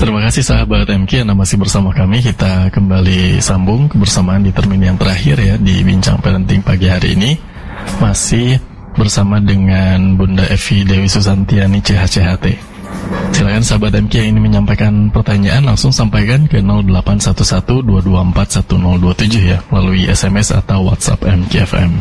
Terima kasih sahabat MK Anda masih bersama kami. Kita kembali sambung kebersamaan di termin yang terakhir ya di Bincang Parenting pagi hari ini. Masih bersama dengan Bunda Evi Dewi Susantiani CHCHT. Silakan sahabat MK yang ingin menyampaikan pertanyaan langsung sampaikan ke 0811-224-1027 ya, melalui SMS atau WhatsApp MK FM.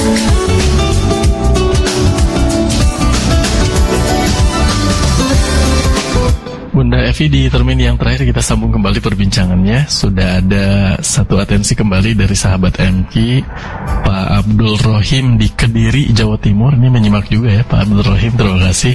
Bunda Evi, di termin yang terakhir kita sambung kembali perbincangannya. Sudah ada satu atensi kembali dari sahabat MK, Pak Abdul Rohim di Kediri, Jawa Timur. Ini menyimak juga ya Pak Abdul Rohim, terima kasih.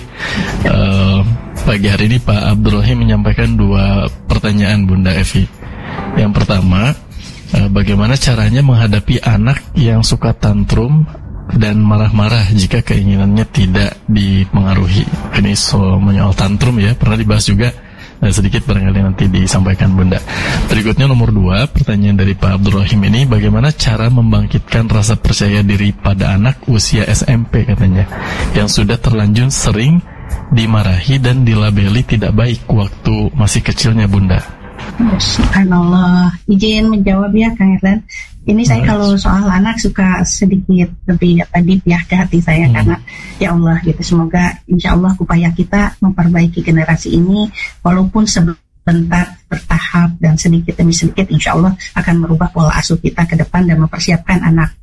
Pagi hari ini Pak Abdul Rohim menyampaikan dua pertanyaan Bunda Evi. Yang pertama, bagaimana caranya menghadapi anak yang suka tantrum dan marah-marah jika keinginannya tidak dipengaruhi. Ini menyoal tantrum ya, pernah dibahas juga sedikit, barangkali nanti disampaikan Bunda. Berikutnya nomor 2, pertanyaan dari Pak Abdul Rahim ini, bagaimana cara membangkitkan rasa percaya diri pada anak usia SMP katanya, yang sudah terlanjur sering dimarahi dan dilabeli tidak baik waktu masih kecilnya Bunda. Subhanallah, izin menjawab ya Kang Erlan. Ini saya kalau soal anak suka sedikit lebih deep ya ke hati saya, karena ya Allah gitu, semoga insya Allah upaya kita memperbaiki generasi ini walaupun sebentar, bertahap dan sedikit demi sedikit insya Allah akan merubah pola asuh kita ke depan dan mempersiapkan anak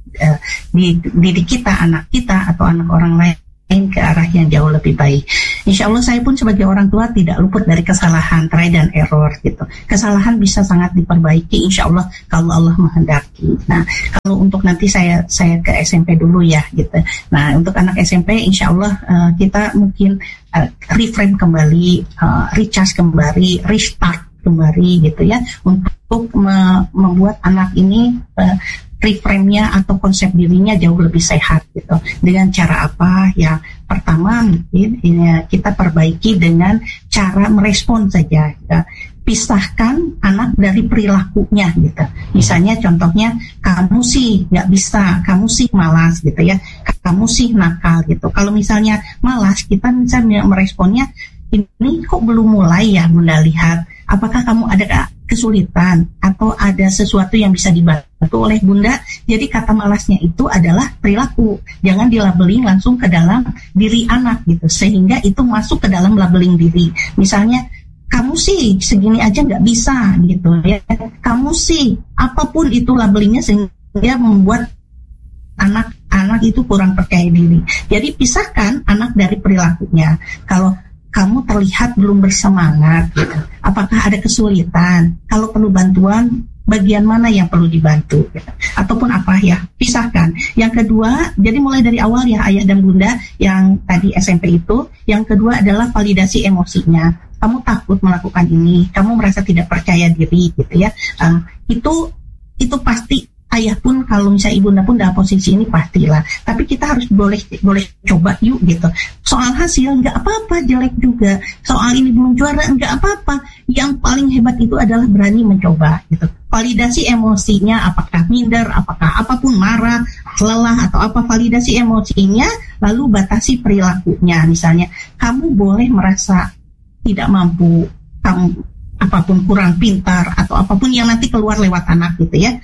didik kita, anak kita atau anak orang lain ke arah yang jauh lebih baik. Insya Allah saya pun sebagai orang tua tidak luput dari kesalahan, try dan error gitu. Kesalahan bisa sangat diperbaiki insya Allah kalau Allah menghendaki. Nah, kalau untuk nanti saya ke SMP dulu ya gitu. Nah, untuk anak SMP insya Allah kita mungkin reframe kembali, recharge kembali, restart kembali gitu ya, untuk membuat anak ini reframe-nya atau konsep dirinya jauh lebih sehat gitu. Dengan cara apa? Ya, pertama mungkin ini kita perbaiki dengan cara merespon saja. Ya. Pisahkan anak dari perilakunya gitu. Misalnya contohnya, kamu sih nggak bisa, kamu sih malas gitu ya, kamu sih nakal gitu. Kalau misalnya malas, kita bisa meresponnya, ini kok belum mulai ya Bunda, lihat apakah kamu ada kesulitan atau ada sesuatu yang bisa dibantu oleh Bunda. Jadi kata malasnya itu adalah perilaku, jangan dilabeling langsung ke dalam diri anak gitu, sehingga itu masuk ke dalam labeling diri. Misalnya, kamu sih segini aja nggak bisa gitu ya, kamu sih apapun itu labelingnya, sehingga membuat anak itu kurang percaya diri. Jadi pisahkan anak dari perilakunya. Kalau kamu terlihat belum bersemangat gitu, apakah ada kesulitan, kalau perlu bantuan bagian mana yang perlu dibantu gitu, ataupun apa ya, pisahkan. Yang kedua, jadi mulai dari awal ya ayah dan Bunda yang tadi SMP itu. Yang kedua adalah validasi emosinya. Kamu takut melakukan ini, kamu merasa tidak percaya diri gitu ya, itu pasti. Ayah pun kalau misalnya ibunda pun dalam posisi ini pastilah. Tapi kita harus boleh coba yuk gitu. Soal hasil nggak apa-apa jelek juga. Soal ini belum juara nggak apa-apa. Yang paling hebat itu adalah berani mencoba gitu. Validasi emosinya, apakah minder, apakah apapun, marah, lelah atau apa, validasi emosinya, lalu batasi perilakunya. Misalnya kamu boleh merasa tidak mampu, kamu apapun kurang pintar atau apapun yang nanti keluar lewat anak gitu ya.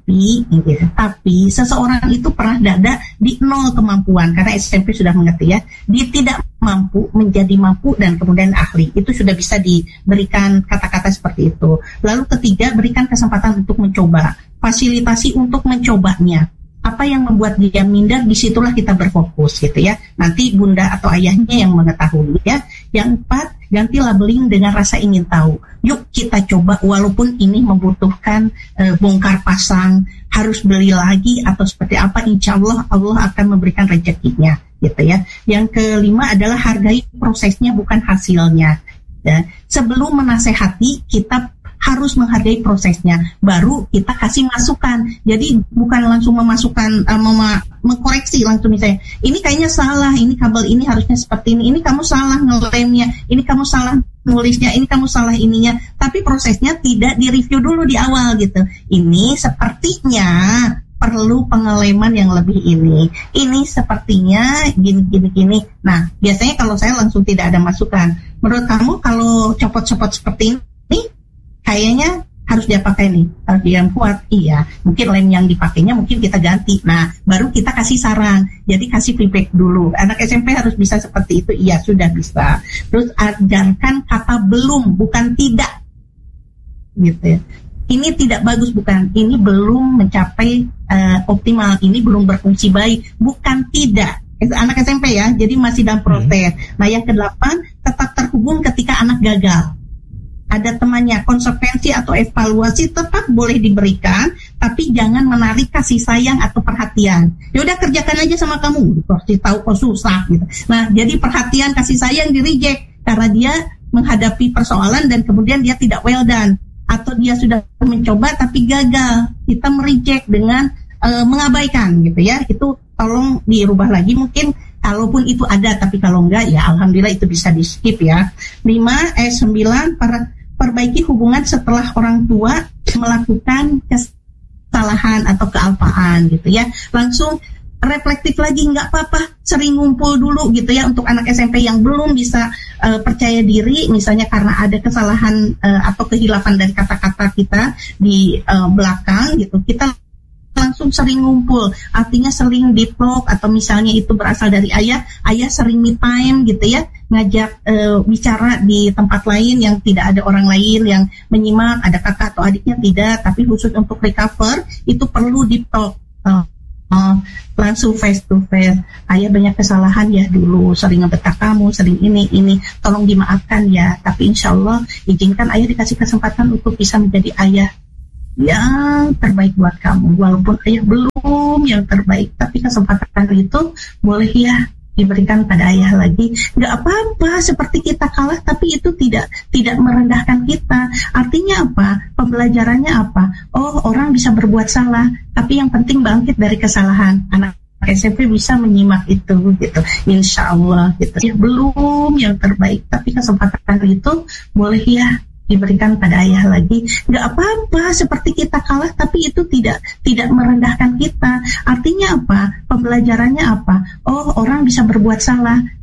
Tapi seseorang itu pernah ada di nol kemampuan, karena SMP sudah mengerti ya, dia tidak mampu menjadi mampu dan kemudian ahli. Itu sudah bisa diberikan kata-kata seperti itu. Lalu ketiga, berikan kesempatan untuk mencoba, fasilitasi untuk mencobanya. Apa yang membuat dia minder, disitulah kita berfokus gitu ya. Nanti Bunda atau ayahnya yang mengetahui ya. Yang 4, ganti labeling dengan rasa ingin tahu. Yuk kita coba, walaupun ini membutuhkan bongkar pasang, harus beli lagi atau seperti apa, insya Allah Allah akan memberikan rezekinya gitu ya. Yang kelima adalah hargai prosesnya bukan hasilnya. Ya. Sebelum menasehati, kita harus menghargai prosesnya, baru kita kasih masukan. Jadi bukan langsung memasukkan, mengkoreksi langsung, misalnya ini kayaknya salah, ini kabel ini harusnya seperti ini kamu salah ngelemnya, ini kamu salah nulisnya, ini kamu salah ininya. Tapi prosesnya tidak direview dulu di awal gitu. Ini sepertinya perlu pengeleman yang lebih ini sepertinya gini. Nah, biasanya kalau saya langsung tidak ada masukan. Menurut kamu kalau copot-copot seperti ini kayaknya harus dia pakai nih, harus dia yang kuat. Iya, mungkin lem yang dipakainya mungkin kita ganti. Nah, baru kita kasih saran. Jadi kasih feedback dulu. Anak SMP harus bisa seperti itu. Iya, sudah bisa. Terus ajarkan kata belum, bukan tidak. Gitu ya. Ini tidak bagus, bukan. Ini belum mencapai optimal. Ini belum berfungsi baik, bukan tidak. Anak SMP ya, jadi masih dalam proses. Nah, yang ke-8, tetap terhubung ketika anak gagal. Ada temannya, konsekuensi atau evaluasi tetap boleh diberikan, tapi jangan menarik kasih sayang atau perhatian. Ya udah kerjakan aja sama kamu, pasti tahu kok susah gitu. Nah, jadi perhatian kasih sayang di reject karena dia menghadapi persoalan dan kemudian dia tidak well done, atau dia sudah mencoba tapi gagal. Kita mereject dengan mengabaikan gitu ya. Itu tolong dirubah lagi mungkin. Kalaupun itu ada, tapi kalau enggak ya alhamdulillah itu bisa di skip ya. 9 perbaiki hubungan setelah orang tua melakukan kesalahan atau kealpaan gitu ya. Langsung reflektif lagi, nggak apa-apa, sering ngumpul dulu gitu ya. Untuk anak SMP yang belum bisa percaya diri, misalnya karena ada kesalahan atau kehilafan dari kata-kata kita di belakang gitu, kita langsung sering ngumpul, artinya sering deep talk, atau misalnya itu berasal dari ayah sering me time gitu ya, ngajak bicara di tempat lain yang tidak ada orang lain yang menyimak, ada kakak atau adiknya tidak, tapi khusus untuk recover itu perlu deep talk, langsung face to face. Ayah banyak kesalahan ya dulu, sering ngebetak kamu, sering ini, tolong dimaafkan ya, tapi insya Allah izinkan ayah dikasih kesempatan untuk bisa menjadi ayah yang terbaik buat kamu, walaupun ayah belum yang terbaik, tapi kesempatan itu boleh ya diberikan pada ayah lagi. Nggak apa-apa seperti kita kalah, tapi itu tidak merendahkan kita. Artinya apa? Pembelajarannya apa? Oh, orang bisa berbuat salah, tapi yang penting bangkit dari kesalahan. Anak SMP bisa menyimak itu gitu, insya Allah gitu. Ya, belum yang terbaik, tapi kesempatan itu boleh ya diberikan pada ayah lagi. Nggak apa-apa seperti kita kalah, tapi itu tidak merendahkan kita. Artinya apa? Pembelajarannya apa? Oh, orang bisa berbuat salah,